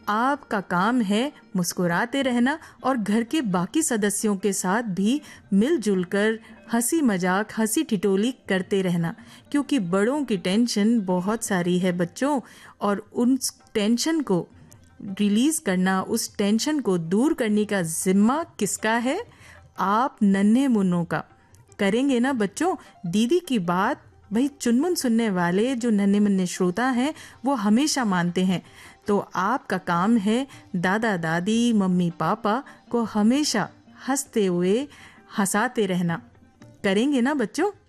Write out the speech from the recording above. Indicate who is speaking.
Speaker 1: आपका काम है मुस्कुराते रहना और घर के बाकी सदस्यों के साथ भी मिलजुल कर हंसी मजाक हंसी ठिठोली करते रहना, क्योंकि बड़ों की टेंशन बहुत सारी है बच्चों, और उन टेंशन को रिलीज करना, उस टेंशन को दूर करने का जिम्मा किसका है? आप नन्हे मुन्नों का। करेंगे ना बच्चों? दीदी की बात भाई चुनमुन सुनने वाले जो नन्हे मुन्ने श्रोता हैं वो हमेशा मानते हैं। तो आपका काम है दादा दादी मम्मी पापा को हमेशा हंसते हुए हंसाते रहना। करेंगे ना बच्चों?